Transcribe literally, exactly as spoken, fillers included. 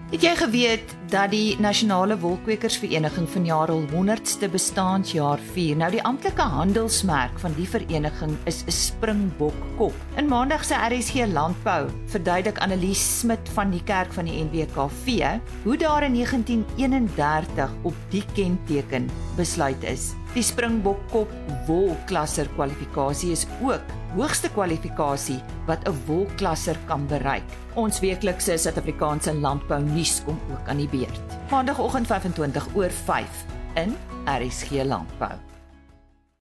Het jy geweet dat die Nasionale Wolkwekersvereniging vanjaar al honderdste bestaanjaar vier? Nou die amptelike handelsmerk van die vereniging is 'n springbokkop. In Maandag se R S G Landbou verduidelik Annelies Smit van die Kerk van die N W K V hoe daar in negentien eenendertig op die kenteken besluit is. Die Springbokkop wolklasser kwalifikasie is ook hoogste kwalifikasie wat 'n wolklasser kan bereik. Ons weeklikse Suid-Afrikaanse landbou nuus kom ook aan die beurt. Maandagoggend vyf en twintig oor vyf in R S G Landbou.